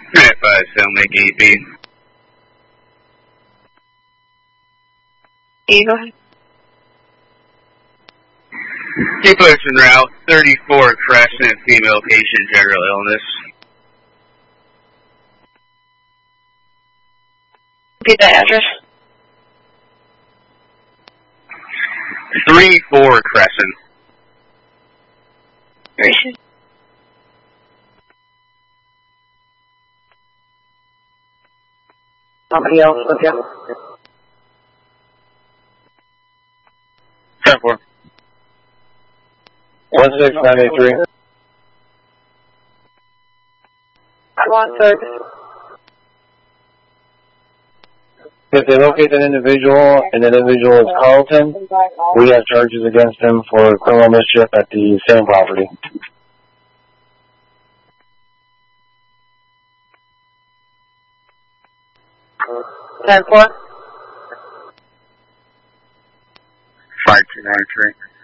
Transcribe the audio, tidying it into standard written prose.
Alright, 5, so make 8B. Go ahead. Keep pushing route 34 Crescent, female patient, general illness. Repeat that address. 34 Crescent. Grayson. Somebody else with you? 10-4. 16983. I want third. If they locate an individual, and that individual is Carlton, we have charges against him for criminal mischief at the same property. Ten four. 5293.